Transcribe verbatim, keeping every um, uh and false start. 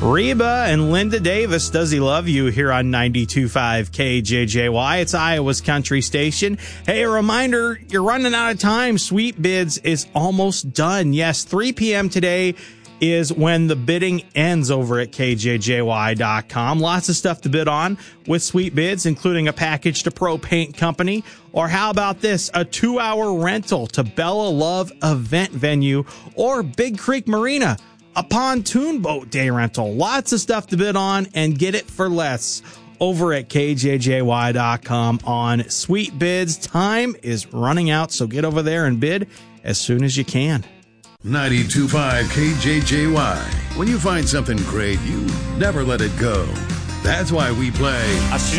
Reba and Linda Davis, Does He Love You, here on ninety-two point five K J J Y. It's Iowa's country station. Hey, a reminder, you're running out of time. Sweet Bids is almost done. Yes, three p.m. today is when the bidding ends over at K J J Y dot com. Lots of stuff to bid on with Sweet Bids, including a package to Pro Paint Company. Or how about this? A two-hour rental to Bella Love Event Venue or Big Creek Marina. A pontoon boat day rental. Lots of stuff to bid on and get it for less over at K J J Y dot com on Sweet Bids. Time is running out, so get over there and bid as soon as you can. ninety-two point five K J J Y. When you find something great, you never let it go. That's why we play